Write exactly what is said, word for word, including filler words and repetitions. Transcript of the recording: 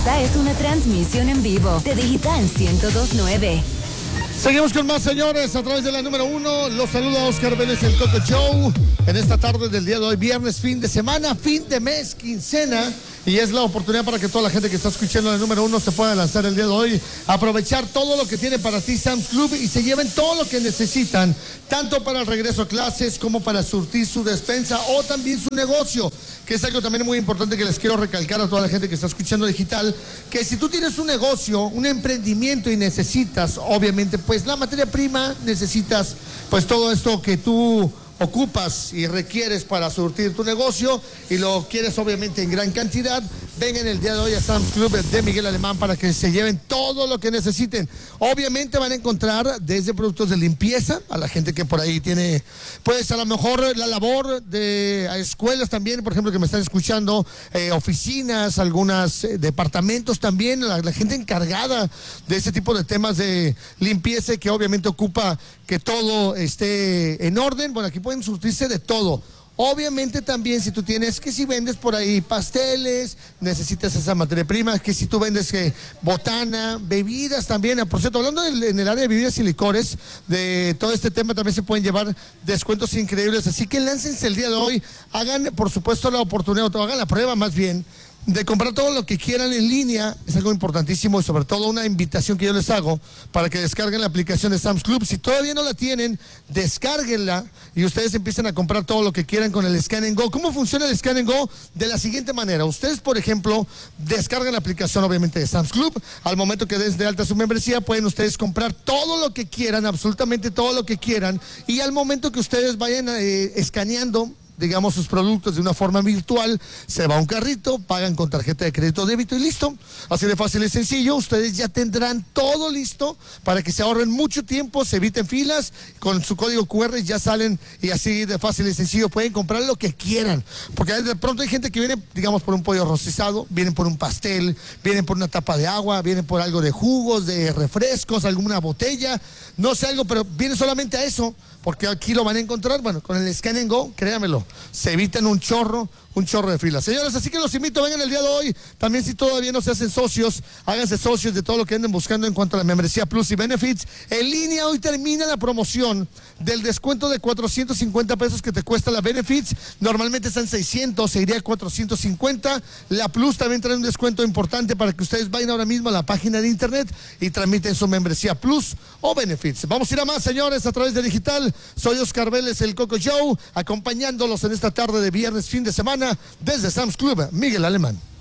Esta es una transmisión en vivo de Digital ciento dos punto nueve. Seguimos con más, señores, a través de la número uno. Los saluda Oscar Vélez, el Coco Show. En esta tarde del día de hoy, viernes, fin de semana, fin de mes, quincena. Y es la oportunidad para que toda la gente que está escuchando la número uno se pueda lanzar el día de hoy, aprovechar todo lo que tiene para ti Sam's Club y se lleven todo lo que necesitan, tanto para el regreso a clases como para surtir su despensa o también su negocio, que es algo también muy importante que les quiero recalcar a toda la gente que está escuchando digital, que si tú tienes un negocio, un emprendimiento y necesitas, obviamente, pues la materia prima, necesitas pues todo esto que tú ocupas y requieres para surtir tu negocio y lo quieres obviamente en gran cantidad, vengan el día de hoy a Sam's Club de Miguel Alemán para que se lleven todo lo que necesiten. Obviamente van a encontrar desde productos de limpieza, a la gente que por ahí tiene, pues a lo mejor la labor de escuelas también, por ejemplo, que me están escuchando, eh, oficinas, algunos eh, departamentos también, la, la gente encargada de ese tipo de temas de limpieza que obviamente ocupa que todo esté en orden. Bueno, aquí pueden surtirse de todo. Obviamente también si tú tienes, que si vendes por ahí pasteles, necesitas esa materia prima, que si tú vendes que botana, bebidas también. Por cierto, hablando del, en el área de bebidas y licores, de todo este tema también se pueden llevar descuentos increíbles. Así que láncense el día de hoy, hagan por supuesto la oportunidad, o hagan la prueba más bien, de comprar todo lo que quieran en línea. Es algo importantísimo y sobre todo una invitación que yo les hago para que descarguen la aplicación de Sam's Club. Si todavía no la tienen, descárguenla y ustedes empiecen a comprar todo lo que quieran con el Scan and Go. ¿Cómo funciona el Scan and Go? De la siguiente manera: ustedes, por ejemplo, descargan la aplicación obviamente de Sam's Club. Al momento que des de alta su membresía, pueden ustedes comprar todo lo que quieran, absolutamente todo lo que quieran, y al momento que ustedes vayan eh, escaneando, digamos, sus productos de una forma virtual, se va a un carrito, pagan con tarjeta de crédito o débito y listo. Así de fácil y sencillo, ustedes ya tendrán todo listo para que se ahorren mucho tiempo, se eviten filas, con su código cu erre ya salen y así de fácil y sencillo pueden comprar lo que quieran. Porque de pronto hay gente que viene, digamos, por un pollo rostizado, vienen por un pastel, vienen por una tapa de agua, vienen por algo de jugos, de refrescos, alguna botella, no sé, algo, pero vienen solamente a eso, porque aquí lo van a encontrar. Bueno, con el Scan and Go, créanmelo, se evitan un chorro, un chorro de filas. Señores, así que los invito, vengan el día de hoy. También si todavía no se hacen socios, háganse socios de todo lo que anden buscando en cuanto a la membresía Plus y Benefits. En línea hoy termina la promoción del descuento de cuatrocientos cincuenta pesos que te cuesta la Benefits. Normalmente están seiscientos, se iría a cuatrocientos cincuenta. La Plus también trae un descuento importante para que ustedes vayan ahora mismo a la página de internet y tramiten su membresía Plus o Benefits. Vamos a ir a más, señores, a través de digital. Soy Oscar Vélez, el Coco Show, acompañándolos en esta tarde de viernes, fin de semana, desde Sam's Club Miguel Alemán.